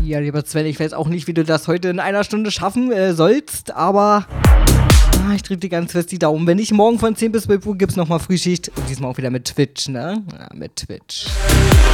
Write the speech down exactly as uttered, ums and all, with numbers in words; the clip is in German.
Ja, lieber Sven, ich weiß auch nicht, wie du das heute in einer Stunde schaffen äh, sollst, aber ah, ich drücke dir ganz fest die Daumen. Wenn nicht, morgen von zehn bis zwölf Uhr gibt's nochmal Frühschicht und diesmal auch wieder mit Twitch, ne? Ja, mit Twitch.